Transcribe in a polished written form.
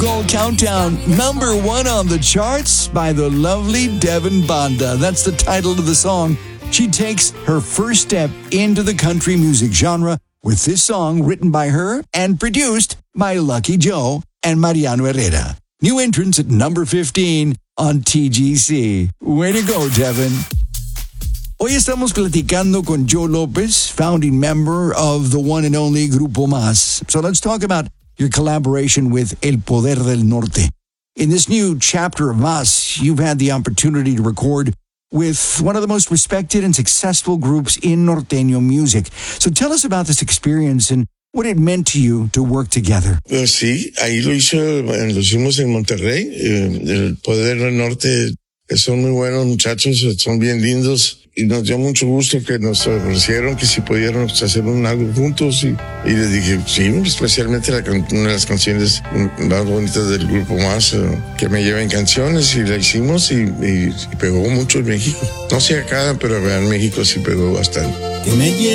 Gold Countdown, number 1 on the charts by the lovely Devin Banda. That's the title of the song. She takes her first step into the country music genre with this song written by her and produced by Lucky Joe and Mariano Herrera. New entrants at number 15 on TGC. Way to go, Devin. Hoy estamos platicando con Joe Lopez, founding member of the one and only Grupo Más. So let's talk about your collaboration with El Poder del Norte. In this new chapter of Más, you've had the opportunity to record with one of the most respected and successful groups in norteño music. So tell us about this experience and what it meant to you to work together. Pues sí, ahí lo hicimos en Monterrey. El Poder del Norte son muy buenos muchachos, son bien lindos. Y nos dio mucho gusto que nos ofrecieron que si pudiéramos hacer algo juntos y les dije, sí, especialmente una de las canciones más bonitas del Grupo Más, que me lleven canciones, y la hicimos y pegó mucho en México. No sé acá, pero en México sí pegó bastante.